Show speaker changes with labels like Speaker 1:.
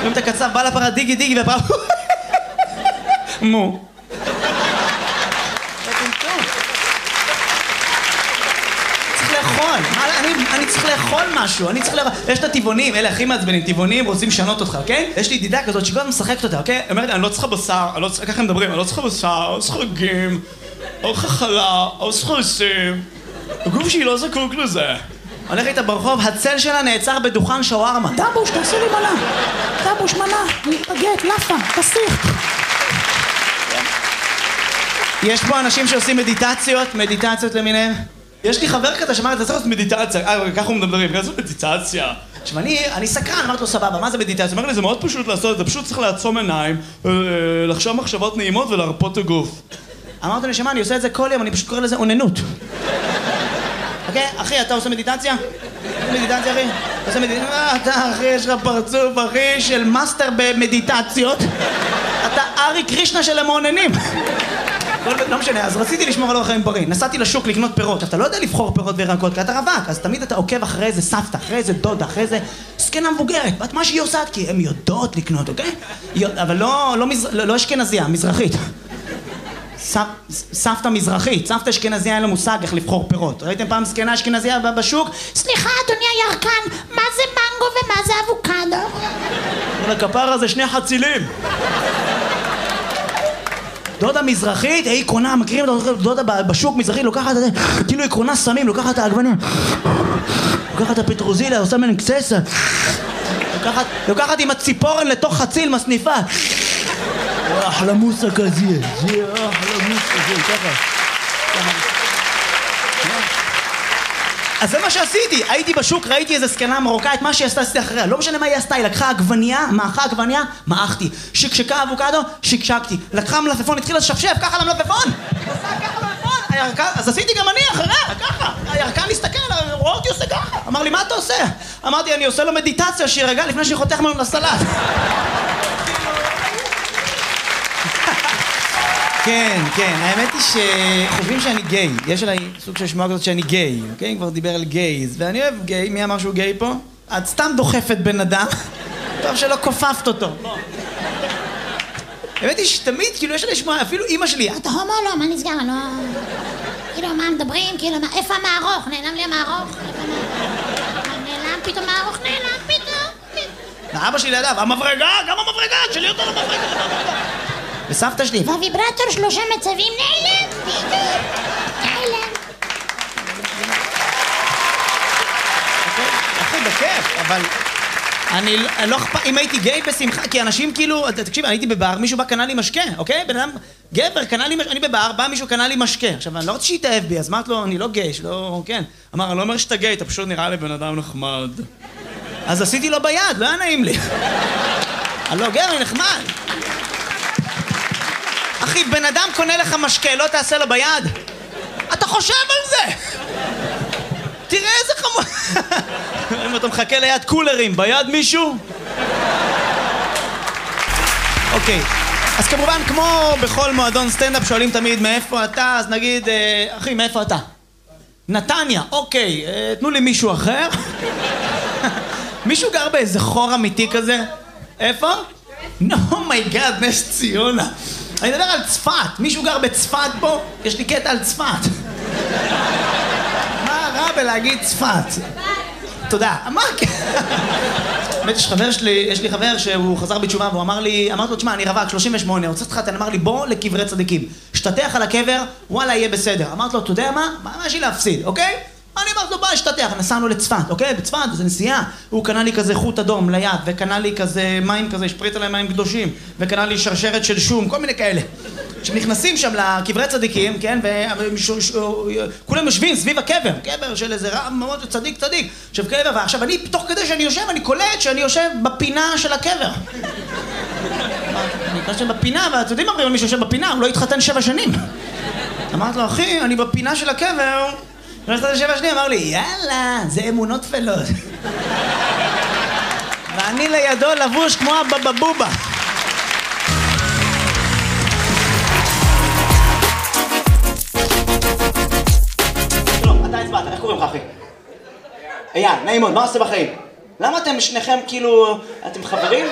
Speaker 1: רואים את הקצב, בא לפרה דיגי דיגי והפרה... מו. אני צריך לאכול משהו, יש את הטבעונים, אלה הכי מעצבנים, טבעונים רוצים לשנות אותך, אוקיי? יש לי ידידה כזאת שכל הזמן משחקת אותה, אוקיי? היא אומרת, אני לא צריכה בשר, ככה הם מדברים, אני לא צריכה בשר, אני לא צריכה רגים, אני לא צריכה חלה, אני לא צריכה לשים, הגוף שלי לא זקוק לזה. הולך איתה ברחוב, הצל שלה נעצר בדוכן שווארמה. דבוש, תעשי לי מנה. דבוש, מנה, בגט, לאפה, תסיך. יש פה אנשים שעושים מדיטציות למיניהם. יש לי חבר כזה שאמר, אתה צריך לעשות מדיטציה. ככה הוא מדברים, ככה זאת מדיטציה. עכשיו, אני סקרן, אמרתי לו, סבבה, מה זה מדיטציה? אמר לי, זה מאוד פשוט לעשות את זה, פשוט צריך לעצום עיניים, לחשוב מחשבות נעימות ולהרפות הגוף. אמרתי לי, שמה, אני עושה את זה כל יום, אני פשוט קורא לזה אוננות. אוקיי? אחי, אתה עושה מדיטציה? מדיטציה, אחי? אתה עושה מדיטציה? אתה, אחי, יש לך פרצוף, אחי, של מאסטר במדיטציות. אתה ארי קרישנה של המעוננים. לא משנה, אז רציתי לשמור על אורח חיים בריא. נסעתי לשוק לקנות פירות. אתה לא יודע לבחור פירות וירקות, כי אתה רווק, אז תמיד אתה עוקב אחרי איזה סבתא, אחרי איזה דודה, אחרי איזה זקנה מבוגרת. ואת מה שהיא עושה, כי הן יודעות לקנות, אוקיי? אבל לא אשכנזייה, מזרחית. סבתא מזרחית, סבתא אשכנזייה אין לה מושג איך לבחור פירות. ראיתם פעם זקנה אשכנזייה בשוק?
Speaker 2: סליחה, אדוני הירקן, מה זה מנגו ומה זה אבוקדו?
Speaker 1: לכפרה זה שני חצילים. דודה מזרחית, היא קונה, מכירים את דודה בשוק מזרחית, לוקחת את זה, כאילו היא קונה סמים, לוקחת את העגבניה, לוקחת את הפטרוזיליה, עושה ממנו קצסה, לוקחת עם הציפורן לתוך חציל מסניפה. אחלה מוסה כזה, זה אחלה מוסה, זה ככה. אז זה מה שעשיתי, הייתי בשוק, ראיתי איזה זקנה מרוקאית, מה שהיא עשתה עשיתי אחריה, לא משנה מה היא עשתה, היא לקחה עגבניה, מאכה עגבניה, מעכתי, שקשקה אבוקדו, שקשקתי, לקחה מלפפון, התחילה לשפשף, ככה למלפפון, ככה למלפפון, אז עשיתי גם אני אחריה, ככה, הירקן הסתכל, רואה אותי עושה ככה, אמר לי, מה אתה עושה? אמרתי, אני עושה לו מדיטציה, שירגע לפני שאני חותך ממנו לסלט. כן, האמת היא שחושבים שאני גיי, יש עליי סוג של שמועה כזאת שאני גיי, אוקיי? כבר דיבר על גייז, ואני אוהב גיי, מי אמר שהוא גיי פה? את סתם דוחפת בן אדם, טוב שלא כופפת אותו. האמת היא שתמיד, כאילו יש עליי שמועה, אפילו אמא שלי,
Speaker 2: אתה הומו לא, מה נסגר? לא... כאילו, מה מדברים? כאילו, איפה המערוך? נעלם לי המערוך? נעלם פתאום מערוך, נעלם פתאום.
Speaker 1: אבא שלי לידיו, המברגה, גם המברגה, שלי אותו למברגה. וסבתא שלי.
Speaker 2: והוויברטור 3 מצבים נעלם, פתאום. נעלם.
Speaker 1: אחי, בכיף, אבל... אני לא אכפת, אם הייתי גיי בשמחה, כי אנשים כאילו, תקשיב, אני הייתי בבר, מישהו בא קנה לי משקה, אוקיי? בן אדם, גבר, קנה לי משקה, אני בבר, בא מישהו קנה לי משקה. עכשיו, אני לא רוצה שיתאהב בי, אז אמרת לו, אני לא גיי, שלא, כן. אמר, אני לא אומר שאתה גיי, אתה פשוט נראה לי בן אדם נחמד. אז עשיתי לו ביד, לא היה נעים לי. לא, גר, אני נחמד. אחי, בן אדם קונה לך משקה, לא תעשה לו ביד? אתה חושב על זה! תראה איזה חמור... אם אתה מחכה ליד קולרים, ביד מישהו? אוקיי, אז כמובן, כמו בכל מועדון סטנדאפ, שואלים תמיד מאיפה אתה, אז נגיד, אחי, מאיפה אתה? נתניה, אוקיי, תנו לי מישהו אחר. מישהו גר באיזה חור אמיתי כזה? איפה? אומייגאד, נס ציונה. אני מדבר על צפת, מישהו גר בצפת פה? יש לי קטע על צפת. מה רע בלהגיד צפת? תודה. אמרתי יש לי חבר שהוא חזר בתשובה והוא אמר לי, אמרתי לו, תשמע, אני רווק 38, רוצה להתחתן, אמר לי, בוא לקברי צדיקים. שתתח על הקבר, וואלה, יהיה בסדר. אמרתי לו, אתה יודע מה? מה יש לי להפסיד, אוקיי? אני אמרתי לו, בוא, שתתח. נסענו לצפת, אוקיי? בצפת, זה נסיעה. הוא קנה לי כזה חוט אדום ליד, וקנה לי כזה מים כזה, שפריץ עליהם מים קדושים, וקנה לי שרשרת של שום, כל מיני כאלה. שנכנסים שם לקברי צדיקים, כן? וכולם יושבים סביב הקבר, קבר של איזה רב מאוד צדיק. עכשיו קבר, ועכשיו אני, תוך כדי שאני יושב, אני קולט שאני יושב בפינה של הקבר. אני יושב בפינה, ואתם יודעים מה אומרים על מי שיושב בפינה? הוא לא התחתן 7 שנים. אמרתי לו, אחי, אני בפינה של הקבר. ונתן 7 שנים, אמר לי, יאללה, זה אמונות תפלות. ואני לידו לבוש כמו הבבבובה. שלום, אתה הצבעת, איך קוראים לך, אחי? אייל, נעים מאוד, מה עושה בחיים? למה אתם שניכם כאילו... אתם חברים?